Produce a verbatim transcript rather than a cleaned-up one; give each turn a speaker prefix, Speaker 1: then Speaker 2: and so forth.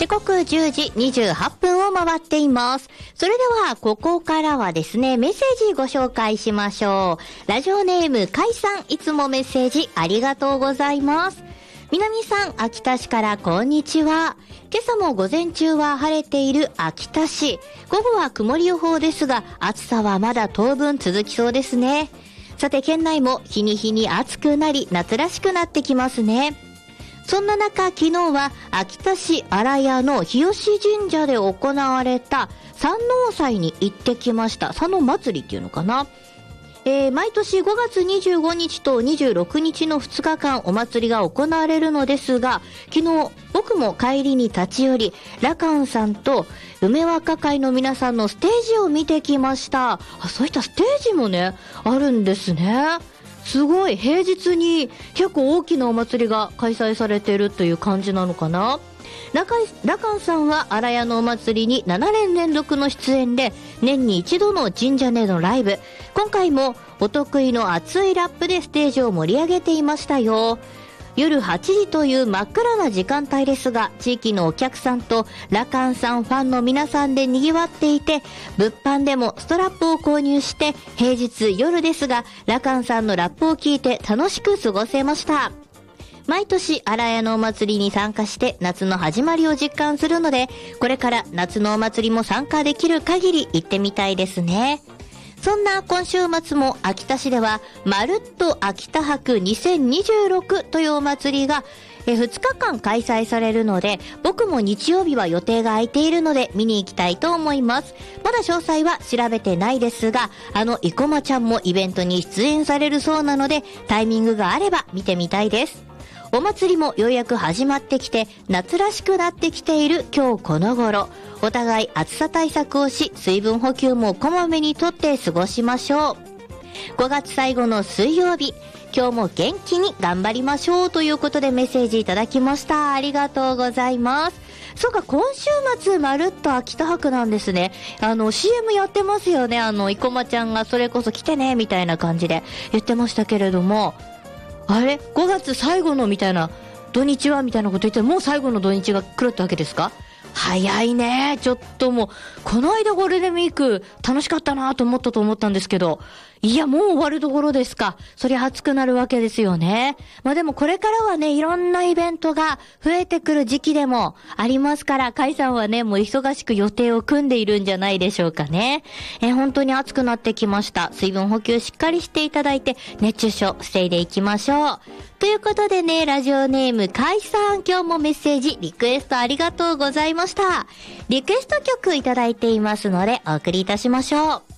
Speaker 1: 時刻じゅうじにじゅうはっぷんを回っています。それではここからはですね、メッセージご紹介しましょう。ラジオネームかいさん、いつもメッセージありがとうございます。南さん、秋田市からこんにちは。今朝も午前中は晴れている秋田市。午後は曇り予報ですが、暑さはまだ当分続きそうですね。さて、県内も日に日に暑くなり、夏らしくなってきますね。そんな中、昨日は秋田市荒谷の日吉神社で行われた山王祭に行ってきました。山王祭りっていうのかな。えー、毎年ごがつにじゅうごにちとにじゅうろくにちのふつかかんお祭りが行われるのですが、昨日僕も帰りに立ち寄り、羅漢さんと梅若会の皆さんのステージを見てきました。あ、そういったステージもね、あるんですね。すごい、平日に結構大きなお祭りが開催されているという感じなのかな。羅漢さんは荒谷のお祭りにななねん連続の出演で、年に一度の神社でのライブ。今回もお得意の熱いラップでステージを盛り上げていましたよ。夜はちじという真っ暗な時間帯ですが、地域のお客さんと羅漢さんファンの皆さんで賑わっていて、物販でもストラップを購入して、平日夜ですが羅漢さんのラップを聞いて楽しく過ごせました。毎年荒谷のお祭りに参加して夏の始まりを実感するので、これから夏のお祭りも参加できる限り行ってみたいですね。そんな今週末も秋田市ではまるっと秋田博にせんにじゅうろくというお祭りがえふつかかん開催されるので、僕も日曜日は予定が空いているので見に行きたいと思います。まだ詳細は調べてないですが、あの生駒ちゃんもイベントに出演されるそうなので、タイミングがあれば見てみたいです。お祭りもようやく始まってきて、夏らしくなってきている今日この頃、お互い暑さ対策をし、水分補給もこまめにとって過ごしましょう。ごがつ最後の水曜日、今日も元気に頑張りましょうということでメッセージいただきました。ありがとうございます。そうか、今週末まるっと秋田博なんですね。あの シーエム やってますよね。あの生駒ちゃんがそれこそ来てねみたいな感じで言ってましたけれども、あれごがつ最後のみたいな土日はみたいなこと言って、もう最後の土日が来るってわけですか？早いね。ちょっともうこの間ゴールデンウィーク楽しかったなと思ったと思ったんですけど、いやもう終わるところですか。そりゃ暑くなるわけですよね。まあでもこれからはね、いろんなイベントが増えてくる時期でもありますから、カイさんはねもう忙しく予定を組んでいるんじゃないでしょうかね。えー、本当に暑くなってきました。水分補給しっかりしていただいて熱中症防いでいきましょう。ということでね、ラジオネームカイさん、今日もメッセージリクエストありがとうございました。リクエスト曲いただいていますのでお送りいたしましょう。